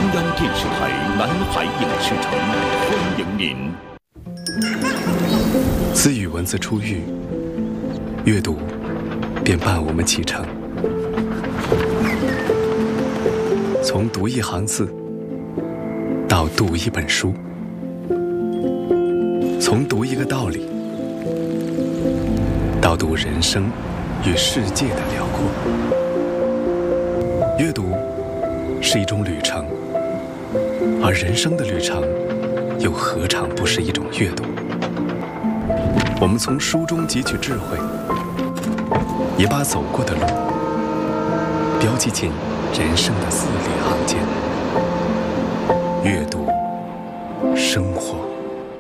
央电视台南海影视城欢迎您。 自语文字初遇，阅读便伴我们启程。从读一行字到读一本书，从读一个道理到读人生与世界的辽阔。阅读是一种旅程，而人生的旅程又何尝不是一种阅读？我们从书中汲取智慧，也把走过的路标记进人生的字里行间。阅读，生活。